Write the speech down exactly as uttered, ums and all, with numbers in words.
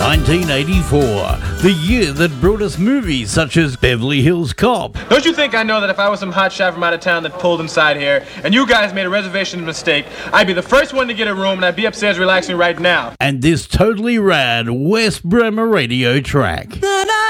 nineteen eighty-four, the year that brought us movies such as Beverly Hills Cop. Don't you think I know that if I was some hotshot from out of town that pulled inside here, and you guys made a reservation mistake, I'd be the first one to get a room, and I'd be upstairs relaxing right now. And this totally rad West Bremer radio track.